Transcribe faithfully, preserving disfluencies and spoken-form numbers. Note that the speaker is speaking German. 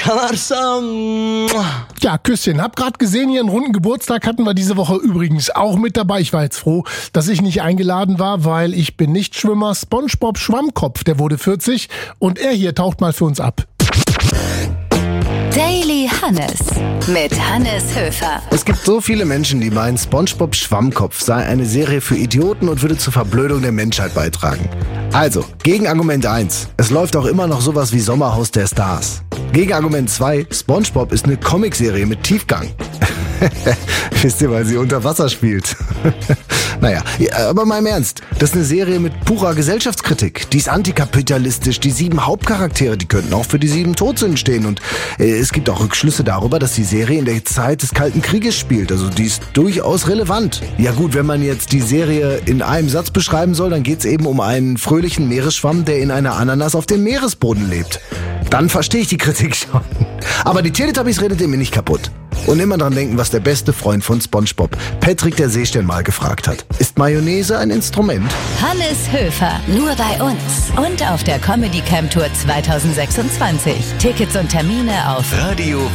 Kamarsam. Ja, Küsschen. Hab grad gesehen, hier einen runden Geburtstag hatten wir diese Woche übrigens auch mit dabei. Ich war jetzt froh, dass ich nicht eingeladen war, weil ich bin nicht Schwimmer. SpongeBob Schwammkopf, der wurde vierzig und er hier taucht mal für uns ab. Daily Hannes mit Hannes Höfer. Es gibt so viele Menschen, die meinen, SpongeBob Schwammkopf sei eine Serie für Idioten und würde zur Verblödung der Menschheit beitragen. Also, Gegenargument eins. Es läuft auch immer noch sowas wie Sommerhaus der Stars. Gegenargument zwei. SpongeBob ist eine Comicserie mit Tiefgang. Wisst ihr, weil sie unter Wasser spielt. Naja, aber mal im Ernst. Das ist eine Serie mit purer Gesellschaftskritik. Die ist antikapitalistisch. Die sieben Hauptcharaktere, die könnten auch für die sieben Todsünden stehen. Und äh, es gibt auch Rückschlüsse darüber, dass die Serie in der Zeit des Kalten Krieges spielt. Also die ist durchaus relevant. Ja gut, wenn man jetzt die Serie in einem Satz beschreiben soll, dann geht's eben um einen fröhlichen Meeresschwamm, der in einer Ananas auf dem Meeresboden lebt. Dann verstehe ich die Kritik schon. Aber die Teletubbies redet ihr mir nicht kaputt. Und immer dran denken, was der beste Freund von SpongeBob, Patrick der Seestern, mal gefragt hat. Ist Mayonnaise ein Instrument? Hannes Höfer, nur bei uns und auf der Comedy Camp Tour zwanzig sechsundzwanzig. Tickets und Termine auf radio